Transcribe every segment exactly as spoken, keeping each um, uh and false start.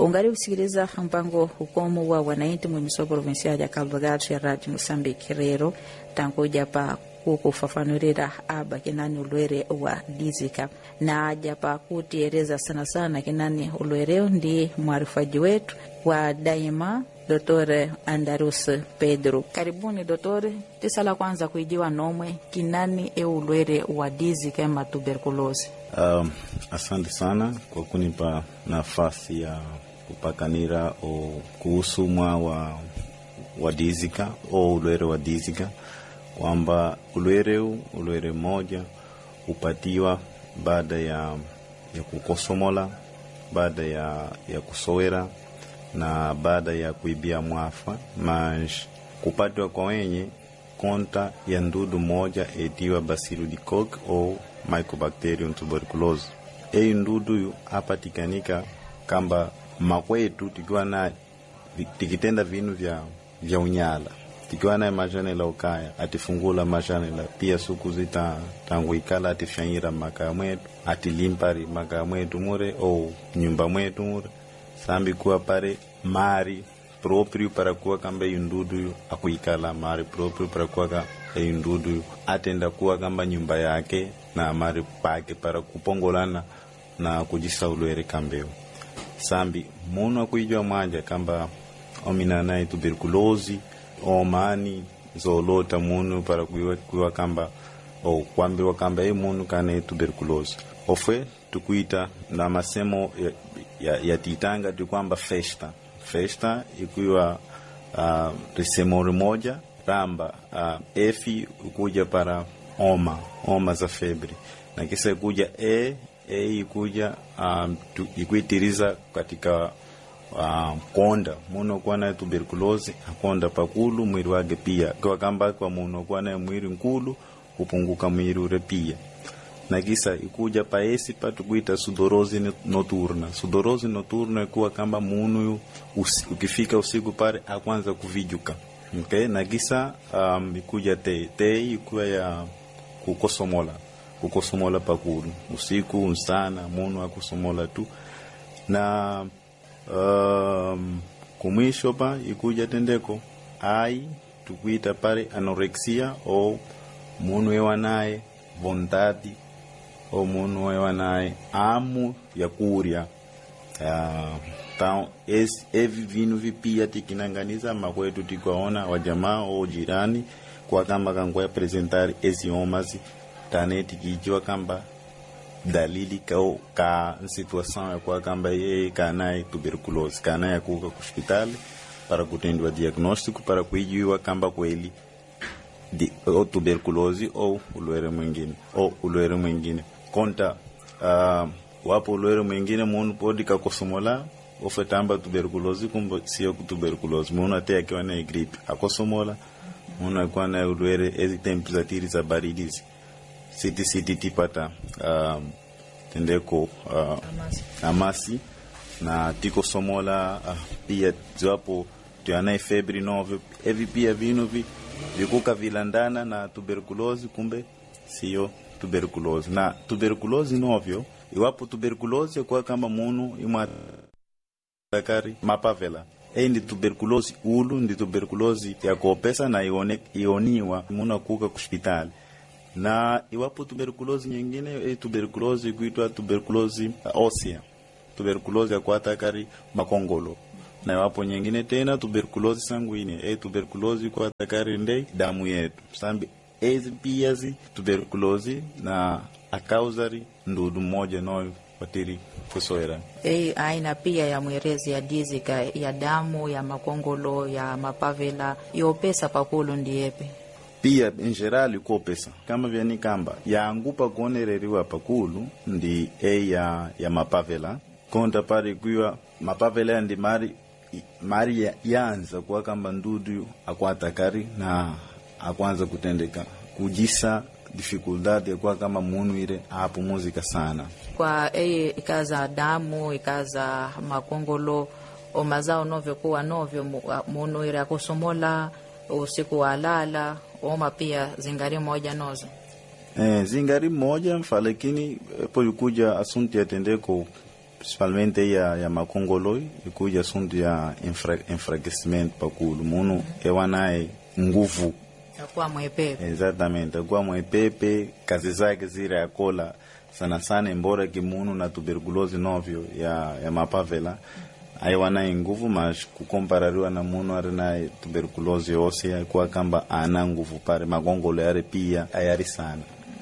Ungari usikiliza mpango ukomo wa wananchi mwimiswa provinsiali ya Cabo Delgado ya Radio Moçambique rero tangoja pa kukufafanurira aba kinani ulwere wa dizika na japa kutiereza sana sana kinani ulwereo ndi mwarifaji wetu wa daima Dr. Andrus Pedro. Karibuni Dr. Tisala kwanza kuijiwa nomwe kinani e ulwere wa dizika ema tuberculosi. Um, asante sana kwa kunipa nafasi ya kupakanira o kuhusu mwa wa, wa dizika o ulwere wa dizika, kwamba ulwere ulwere moja upatiwa baada ya, ya kukosomola, baada ya, ya kusowera na baada ya kuibia mwafa, mas kupatiwa kwa wenye konta ya ndudu moja etiwa Bacillus Koch o Mycobacterium tuberculosis. Ei ndudu yu apatikanika kamba makwetu tikiwa na tikitenda vinu vya, vya unyala. Tikiwa na majane la ukaya, atifungula majane la pia suku zita tangu ikala atifshanyira maka mwetu, atilimpari maka mwetu mure o nyumba mwetu mure. Sambi kuwa pare mari proprio para kuwa kamba yundudu yu akuikala, mari proprio para kuwa ka yundudu yu atenda kuwa kamba nyumba yake na mari pake para kupongolana na kujisa ulwere kambeo. Sambi munu akuijua mwanja kamba omina na tuberculosi o mani zolota munu para kuwa, kuwa kamba o kwambiwa kamba e munu kane tuberculosi. Ofwe tukuita na masemo ya, ya, ya titanga tu kwamba festa festa ikuwa uh, resemori moja ramba uh, efi ukuja para oma oma za febre na kisa ikuja e e ikuja um, tu, ikuitiriza katika uh, konda muno kwa na tuberculosi akonda pakulu mwili wake pia kwa kamba kwa muno kwa na mwili nkulu kupunguka mwili ure pia na kisa ikuja paesi patukuita sudorosi noturna. Sudorosi noturna ikuwa kamba munu usi, ukifika usiku pare akwanza kuvijuka. Okay? Na kisa um, ikuja te te ikuwa ya kukosomola kukosomola pakuru usiku unsana munu akusomola tu na um, kumwisho pa ikuja tendeko ai tukuita pare anorexia o munu ewa nae vontade o munu wewa nae amu ya kuria. Uh, tao es evi vinu vipia tikinanganiza makwetu tikuwaona wajamaa o jirani kwa kamba kangwa presentari ezi omazi tane tikijua kamba dalili kao ka situação ya kwa kamba ye kanae tuberculosi kanae kuka hospitali para kutendwa diagnóstico para kuijua kamba kweli di o tuberculosi o ulwere mwingine o ulwere mwingine konta uh, wapo ulwere mwingine munu podi kakosomola ofetamba tuberculosi kumbo sio tuberculosi munu ate akiwa na gripe akosomola munu akiwa na ulwere ezi temperature za baridizi siti siti tipata uh, tendeko uh, amasi na tiko somola uh, pia ziwapo tuanae febri novo evi pia vinu vi vikuka vilandana na tuberculosi kumbe sio tuberculosi na tuberculosi novyo iwapo tuberculosi kwa kama munu ima takari mapavela e ndi tuberculosi ulu ndi tuberculosi ya kopesa na ione, ioniwa muna kuka kuspitali na iwapo tuberculosi nyingine e tuberculosi kuitwa tuberculosi osea tuberculosi ya kwa takari makongolo na iwapo nyingine tena tuberculosi sanguine e tuberculosi kwa takari ndei damu yetu sambi ezi piazi tuberculosi na akauzari ndudu moja noyo watiri kusoera. Ei aina pia ya mwerezi ya dizika ya damu ya makongolo ya mapavela iyo pesa pakulu ndiepe pia in general iko pesa kama vyani kamba ya angupa kuonereriwa pakulu ndi e ya, ya mapavela konta pari kuiwa mapavela ndi mari mari ya, yanza kwa kamba ndudu akwatakari na akwanza kutendeka kujisa dificuldade kwa kama munu ile hapo muzika sana kwa e ikaza damu ikaza makongolo o mazao novyo kuwa novyo munu ile akusomola usiku walala oma pia zingari moja nozo eh zingari moja mfalekini po yukuja asunti atendeko principalmente ya, ya makongoloi, ikuja assunto ya infra, enfraquecimento pakulu. Munu ewanaye nguvu. Akuwa mwepepe. Exatamente, akuwa mwepepe, kazi zake zile akola sana sana, embora kimunu na tuberculose novyo ya, ya mapavela, aiwanaye nguvu, mas kukomparariwa na munu arinaye tuberculose óssea, kwa kamba ana nguvu pare, makongolo yare pia ayari sana.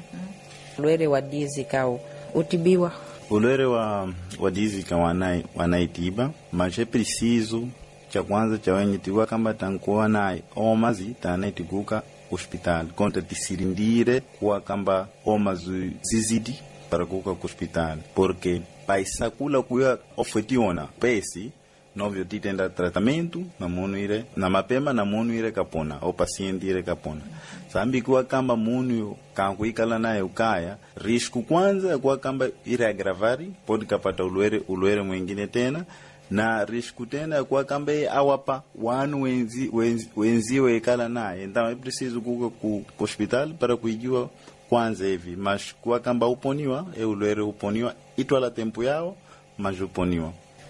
Ulwere wa dizika utibiwa? Ulwere wa, wa dizika wanai, wanaitiba, mas é preciso cha kwanza cha wenye tiwa kamba tankuwa naye omazi tanaitikuka hospital konta tisirindire kuwa kamba omazi zizidi para kuka hospital, porque paisakula kuya ofetiona pesi novyo titenda tratamento na munu ire na mapema na munu ire kapona o paciente ire kapona. Sambi kuwa kamba munu kankuikala naye ukaya risku kwanza kuwa kamba ire agravari podi kapata ulwere ulwere mwingine tena, na risku tena kwa kamba awapa wanu wenzi wenzi wenziwe ikala naye. Então é preciso kuka ku hospital para kuijua kwanza hivi, mas kwa kamba uponiwa e ulwere uponiwa itwala tempo yao mas uponiwa.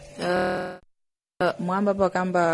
Uh, uh, mwamba pa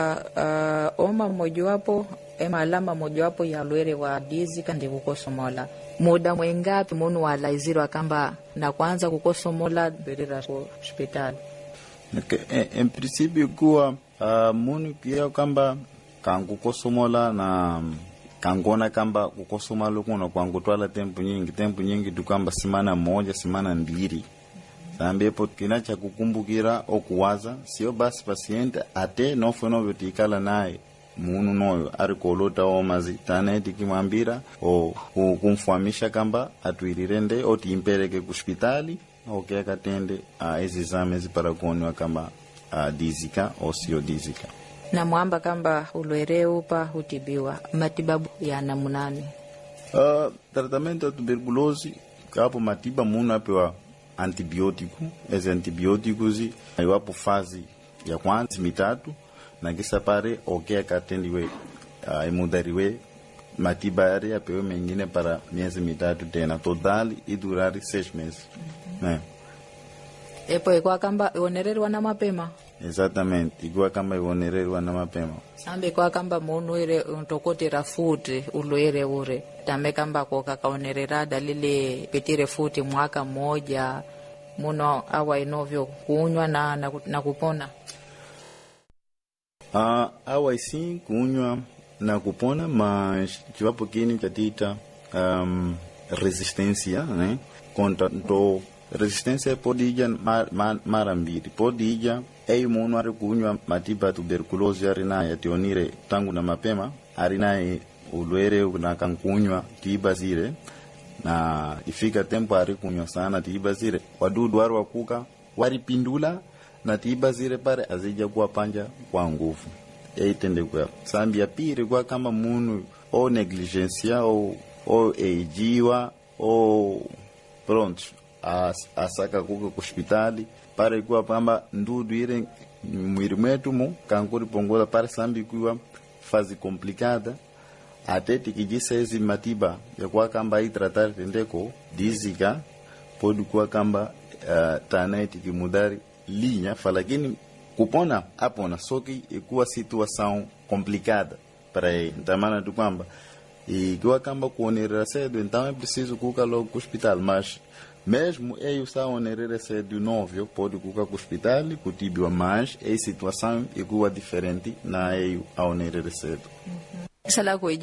kamba uh, oma mojawapo ema alama mojawapo ya ulwere wa dizika ndi kukosomola. Muda mwengapi munu walaizirwa kamba na kwanza kukosomola berera kwa hospital? Okay. En principio kuwa uh, munu kia kamba kangu kosomola na kangona kamba kukosomola kuna kwangu twala tempo nyingi tempo nyingi tukamba simana moja simana mbili. Sambe po kinacha kukumbukira okuwaza sio basi paciente ate nofo novyo tikala naye munu noyo arikolota omazi tanaiti kimwambira o kumfahamisha kamba atuirirende o timpeleke ku hospitali okay akatende uh, ezi exames para kuonwa kama uh, dizika au sio dizika. Na mwamba kamba ulwere upa hutibiwa matibabu ya namunani? Uh, tratamento ya tuberculose kapo matiba munu apewa antibiotiku. Ezi antibiotiku iwapo fazi ya kwanza mitatu na kisa pare okay akatendiwe uh, imudariwe matiba yare apewe mengine para miezi mitatu tena totali idurari seis meses. Mm-hmm. Epo ikuwa kamba ionererwa na mapema? Exactamente, ikuwa kamba ionererwa na mapema. Sambe ikuwa kamba munu ire untokotera futi ulwere ure tambe kamba koka kaonerera dalile petire futi mwaka mmoja muno awa inovyo kuunywa na, na, na kupona? Uh, awa isi kuunywa na kupona, mas chiwapo kini chatita um, resistência, né? Contra to resistência pode ija mar, mar, mara mbili. Pode ija ei munu ari kuunywa matiba tuberculose arinaye tionire tangu na mapema arinaye ulwere na kankunywa tiba zire na ifika tempo ari kunywa sana tiba zire wadudu wari wakuka waripindula na tiba zire pare azija kuwa panja kwa nguvu eitende kwa sambi ya piri kwa kama munu o negligencia o o eijiwa o pronto as, asaka kuka ku hospitali pare kwa pamba ndudu ire mwiri mwetu mu kankuri pongola pare sambi kuwa fazi complicada até tikijisa ezi matiba ya kwa kamba hii tratar tendeko dizika podi kwa kamba uh, tanae tikimudari linha falakini kupona apona soki ikuwa situação complicada para ele. Ntamana tu kwamba ikiwa kamba kuonerera cedo então é preciso kuka logo ku hospital, mas mesmo ei usa onerera cedo novyo pode kuka ku hospital kutibiwa, mas ei situação ikuwa diferente na ei a onerera cedo. Mm-hmm.